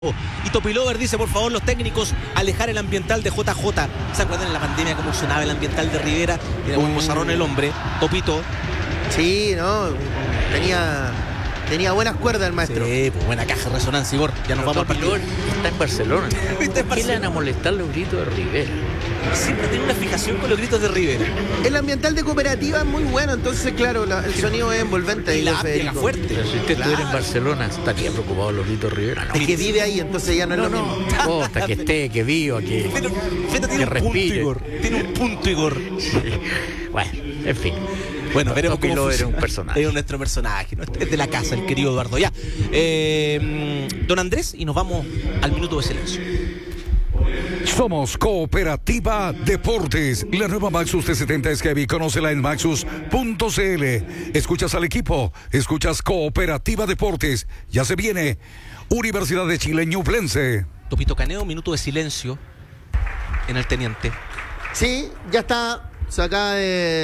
Y Topilover dice, por favor, los técnicos, alejar el ambiental de JJ. ¿Se acuerdan en la pandemia cómo sonaba el ambiental de Rivera? Era un mozarrón el hombre, Topito. Sí, ¿no? Tenía buenas cuerdas el maestro. Sí, pues buena caja de resonancia, Igor. Ya nos vamos al partido. Está en Barcelona. ¿Por qué le van a molestar los gritos de Rivera? Siempre tiene una fijación con los gritos de Rivera. El ambiental de Cooperativa es muy bueno, entonces, claro, el sonido es envolvente. Y la pega fuerte. Pero si usted estuviera en Barcelona, estaría preocupado de los gritos de Rivera. Es que vive ahí, entonces ya no es lo mismo. No, hasta que esté, que viva, que respire. Tiene un punto, Igor. Sí. Bueno, en fin. Bueno, veremos cómo funciona. Era un personaje. Es nuestro personaje, ¿no? Es de la casa, el querido Eduardo. Ya. Don Andrés, y nos vamos al minuto de silencio. Somos Cooperativa Deportes. La nueva Maxus T70 es heavy. Conócela en maxus.cl. Escuchas al equipo. Escuchas Cooperativa Deportes. Ya se viene Universidad de Chile, Ñublense. Topito Caneo, minuto de silencio en el Teniente. Sí, ya está. Se acaba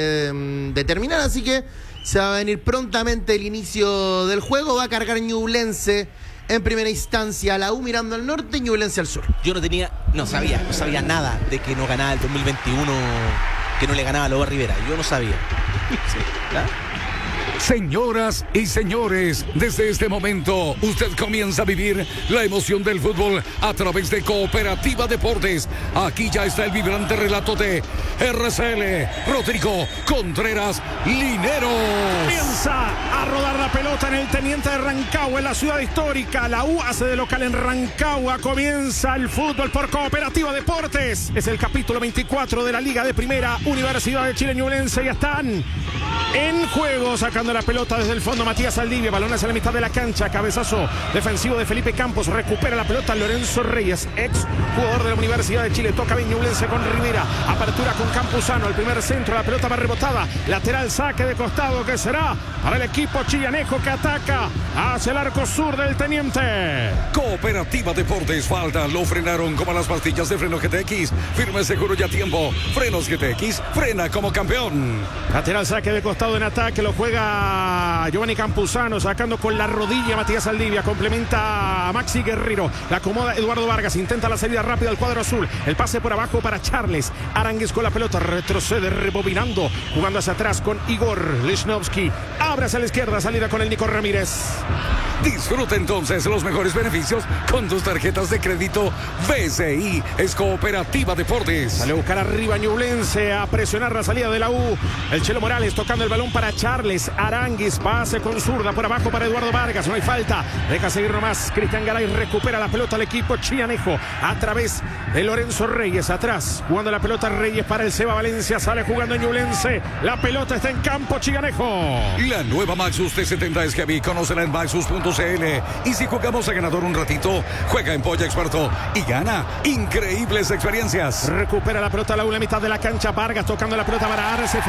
de terminar, así que se va a venir prontamente el inicio del juego. Va a cargar Ñublense en primera instancia, la U mirando al norte, Ñublense al sur. Yo no sabía nada de que no ganaba el 2021, que no le ganaba a Loba Rivera. Yo no sabía. Sí, ¿verdad? Señoras y señores, desde este momento usted comienza a vivir la emoción del fútbol a través de Cooperativa Deportes. Aquí ya está el vibrante relato de RCL, Rodrigo Contreras Lineros. Comienza a rodar la pelota en el Teniente de Rancagua, en la ciudad histórica. La U hace de local en Rancagua. Comienza el fútbol por Cooperativa Deportes. Es el capítulo 24 de la Liga de Primera. Universidad de Chile, Ñublense ya están en juego, sacando la pelota desde el fondo Matías Saldivia, balón hacia la mitad de la cancha, cabezazo defensivo de Felipe Campos, recupera la pelota Lorenzo Reyes, ex jugador de la Universidad de Chile, toca bien Ñublense con Rivera, apertura con Campuzano, el primer centro, la pelota va rebotada, lateral saque de costado que será para el equipo chillanejo que ataca hacia el arco sur del Teniente. Cooperativa Deportes, falta, lo frenaron como las pastillas de freno GTX, firme, seguro y a tiempo, frenos GTX, frena como campeón. Lateral saque de costado en ataque, lo juega Giovanni Campuzano, sacando con la rodilla Matías Saldivia, complementa a Maxi Guerrero, la acomoda Eduardo Vargas, intenta la salida rápida al cuadro azul, el pase por abajo para Charles Aránguiz con la pelota, retrocede rebobinando, jugando hacia atrás con Igor Lichnowsky, abre hacia la izquierda, salida con el Nico Ramírez. Disfruta entonces los mejores beneficios con tus tarjetas de crédito BCI. Es Cooperativa Deportes. Sale a buscar arriba Ñublense, a presionar la salida de la U. El Chelo Morales tocando el balón para Charles Aránguiz. Pase con zurda por abajo para Eduardo Vargas. No hay falta. Deja seguir nomás. Cristian Garay recupera la pelota al equipo chillanejo a través de Lorenzo Reyes. Atrás, jugando la pelota Reyes para el Seba Valencia. Sale jugando Ñublense. La pelota está en campo chillanejo. La nueva Maxus T70 es heavy. Conócela en maxus.cl. Y si jugamos a ganador un ratito, juega en Polla Experto y gana increíbles experiencias. Recupera la pelota a la una mitad de la cancha. Vargas tocando la pelota para Arce.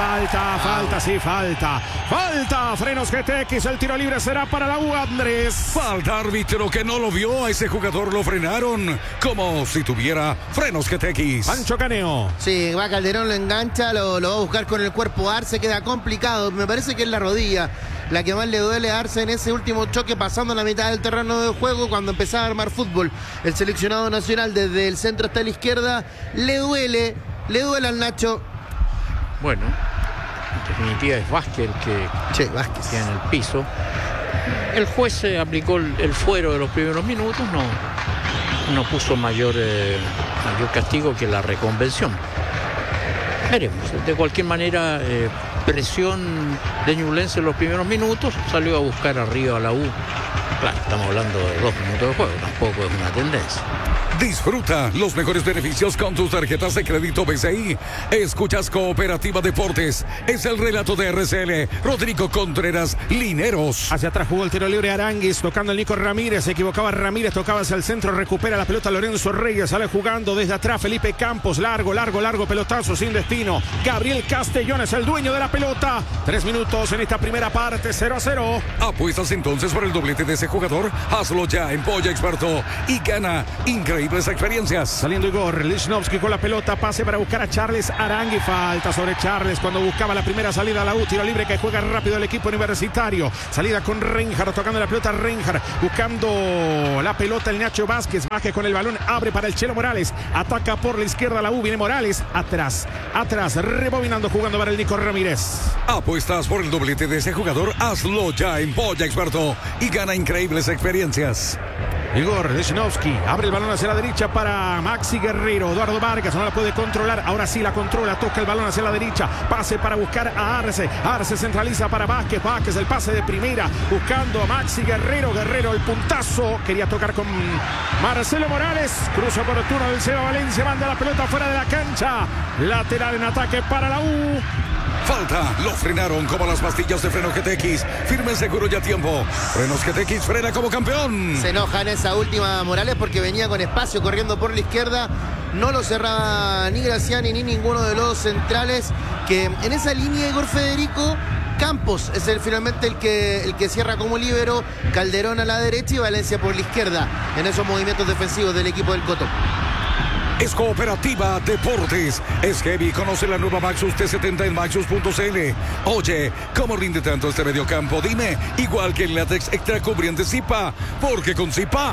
Falta. Frenos GTX. El tiro libre será para la U, Andrés. Falta, árbitro, que no lo vio. A ese jugador lo frenaron como si tuviera frenos GTX. Pancho Caneo. Sí, va Calderón, lo engancha, lo va a buscar con el cuerpo Arce, queda complicado. Me parece que es la rodilla la que más le duele a Arce en ese último choque, pasando la mitad del terreno de juego cuando empezaba a armar fútbol. El seleccionado nacional desde el centro hasta la izquierda le duele al Nacho. Bueno, en definitiva es Vázquez el que Vázquez queda en el piso. El juez aplicó el fuero de los primeros minutos, no puso mayor castigo que la reconvención. Veremos. De cualquier manera, presión de Ñublense en los primeros minutos, salió a buscar arriba a la U. Claro, estamos hablando de 2 minutos de juego, tampoco es una tendencia. Disfruta los mejores beneficios con tus tarjetas de crédito BCI. Escuchas Cooperativa Deportes. Es el relato de RCL, Rodrigo Contreras Lineros. Hacia atrás jugó el tiro libre Aránguiz, tocando el Nico Ramírez. Se equivocaba Ramírez, tocaba hacia el centro, recupera la pelota Lorenzo Reyes. Sale jugando desde atrás Felipe Campos. Largo, pelotazo sin destino. Gabriel Castellón es el dueño de la pelota. 3 minutos en esta primera parte, 0-0. Apuestas entonces por el doblete de ese jugador, hazlo ya en Polla Experto y gana increíbles experiencias. Saliendo Igor Lichnowsky con la pelota, pase para buscar a Charles Arangui, falta sobre Charles cuando buscaba la primera salida a la U, tiro libre que juega rápido el equipo universitario, salida con Reinhardt, tocando la pelota Reinhardt, buscando la pelota el Nacho Vázquez con el balón, abre para el Chelo Morales, ataca por la izquierda la U, viene Morales, atrás, rebobinando, jugando para el Nico Ramírez. Apuestas por el doblete de ese jugador, hazlo ya en Polla Experto y gana increíbles experiencias. Igor Lichnowsky abre el balón hacia la derecha para Maxi Guerrero. Eduardo Vargas no la puede controlar. Ahora sí la controla. Toca el balón hacia la derecha. Pase para buscar a Arce. Arce centraliza para Vázquez. Vázquez el pase de primera. Buscando a Maxi Guerrero. Guerrero el puntazo. Quería tocar con Marcelo Morales. Cruce oportuno del Seba Valencia. Manda la pelota fuera de la cancha. Lateral en ataque para la U. Falta, lo frenaron como las pastillas de freno GTX. Firme, seguro y a tiempo. Frenos GTX, frena como campeón. Se enoja en esa última Morales porque venía con espacio corriendo por la izquierda. No lo cerraba ni Graciani ni ninguno de los centrales. Que en esa línea, Igor Federico, Campos es finalmente el que cierra como líbero. Calderón a la derecha y Valencia por la izquierda en esos movimientos defensivos del equipo del Coto. Es Cooperativa Deportes. Es heavy. Conoce la nueva Maxus T70 en maxus.cl. Oye, ¿cómo rinde tanto este mediocampo? Dime, igual que el látex extra cubriente Zipa. Porque con Zipa...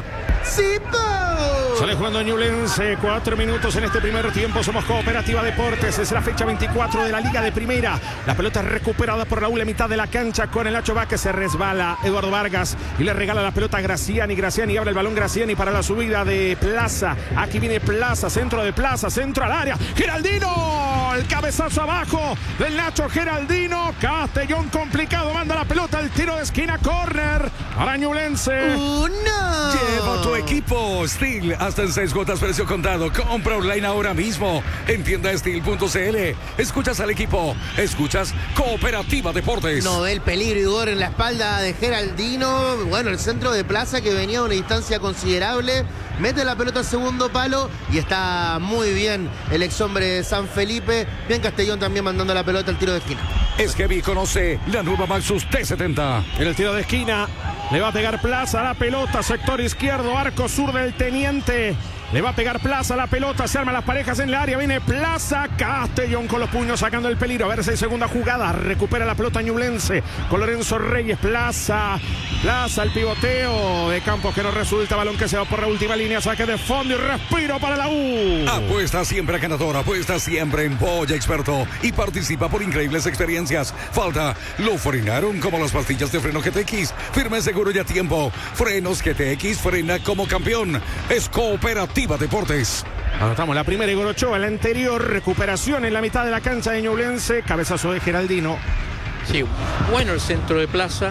¡Zipa! Sale jugando Ñublense, 4 minutos en este primer tiempo. Somos Cooperativa Deportes, es la fecha 24 de la Liga de Primera. La pelota es recuperada por la U, la mitad de la cancha con el Nacho Vázquez. Se resbala Eduardo Vargas y le regala la pelota a Graciani. Graciani abre el balón, Graciani para la subida de Plaza. Aquí viene Plaza, centro de Plaza, centro al área. Geraldino, el cabezazo abajo del Nacho Geraldino. Castellón complicado, manda la pelota, el tiro de esquina, córner para Ñublense. ¡Una! Lleva tu equipo Steel hasta en 6 cuotas precio contado. Compra online ahora mismo en tiendasteel.cl. Escuchas al equipo, escuchas Cooperativa Deportes. No ve el peligro, Igor, en la espalda de Geraldino. Bueno, el centro de Plaza que venía a una distancia considerable. Mete la pelota al segundo palo y está muy bien el ex hombre de San Felipe. Bien Castellón también mandando la pelota al tiro de esquina. Es que vi, conoce la nueva Maxus T70. En el tiro de esquina le va a pegar Plaza a la pelota, sector izquierdo, arco sur del Teniente. Le va a pegar Plaza a la pelota, se arman las parejas en el área, viene Plaza, Castellón con los puños sacando el peligro. A ver si hay segunda jugada, recupera la pelota Ñublense con Lorenzo Reyes. Plaza, el pivoteo de Campos que no resulta, balón que se va por la última línea, saque de fondo y respiro para la U. Apuesta siempre ganador, apuesta siempre en Polla Experto y participa por increíbles experiencias. Falta, lo frenaron como las pastillas de freno GTX, firme, seguro y a tiempo. Frenos GTX, frena como campeón. Es Cooperativa Deportes. Anotamos la primera, Igor Ochoa, la anterior, recuperación en la mitad de la cancha de Ñublense, cabezazo de Geraldino. Sí, bueno el centro de Plaza,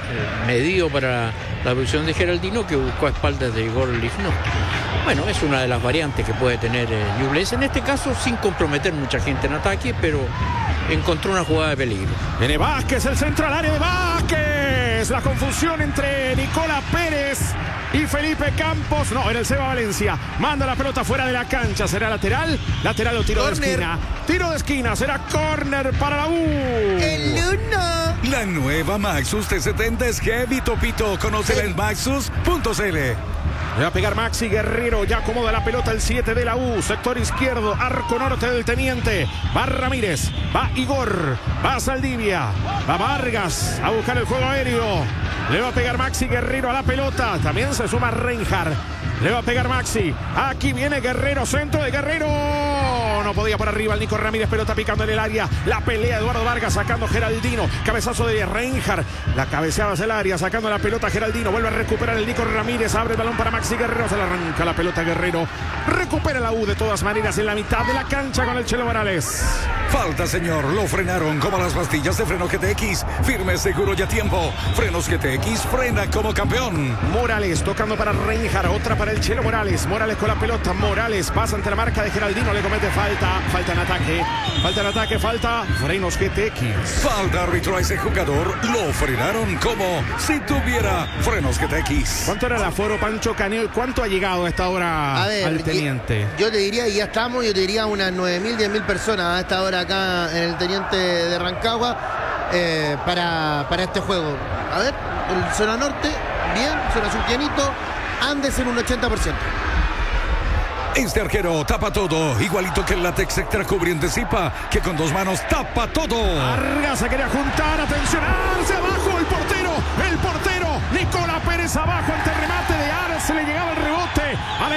medido para la posición de Geraldino, que buscó a espaldas de Igor Lichnowsky. Bueno, es una de las variantes que puede tener Ñublense, en este caso sin comprometer mucha gente en ataque, pero encontró una jugada de peligro. Viene Vázquez, el centro al área de Vázquez. La confusión entre Nicolás Pérez y Felipe Campos. No, era el Seba Valencia. Manda la pelota fuera de la cancha. ¿Será lateral? Lateral o tiro Corner. de esquina. Tiro de esquina. Será córner para la U. ¡El uno! La nueva Maxus T70 es heavy, topito. Conócela en maxus.cl. Le va a pegar Maxi Guerrero, ya acomoda la pelota el 7 de la U, sector izquierdo, arco norte del Teniente. Va Ramírez, va Igor, va Saldivia, va Vargas a buscar el juego aéreo. Le va a pegar Maxi Guerrero a la pelota, también se suma Reinhardt. Le va a pegar Maxi, aquí viene Guerrero, centro de Guerrero. No podía por arriba el Nico Ramírez, pelota picando en el área. La pelea Eduardo Vargas sacando Geraldino. Cabezazo de Reinhardt. La cabeceaba hacia el área, sacando la pelota Geraldino. Vuelve a recuperar el Nico Ramírez. Abre el balón para Maxi Guerrero. Se le arranca la pelota Guerrero. Recupera la U de todas maneras en la mitad de la cancha con el Chelo Morales. Falta, señor. Lo frenaron como las pastillas de freno GTX. Firme, seguro y a tiempo. Frenos GTX, frena como campeón. Morales tocando para Reinhardt. Otra para el Chelo Morales. Morales con la pelota. Morales pasa ante la marca de Geraldino. Le comete falta. Falta en ataque. Falta en ataque. Falta. Frenos GTX. Falta, árbitro, a ese jugador. Lo frenaron como si tuviera frenos GTX. ¿Cuánto era el aforo, Pancho Canel? ¿Cuánto ha llegado a esta hora al Teniente? Yo te diría, y ya estamos, yo te diría unas 9.000, 10.000 personas a esta hora acá en el Teniente de Rancagua para este juego. A ver, el zona norte, también, zona azul pianito, Andes en un 80%. Este arquero tapa todo, igualito que el látex extra cubriente Zipa, que con 2 manos tapa todo. Argasa quería juntar, atención, Arce abajo, el portero, Nicolás Pérez abajo ante remate de Arce, le llegaba el rebote.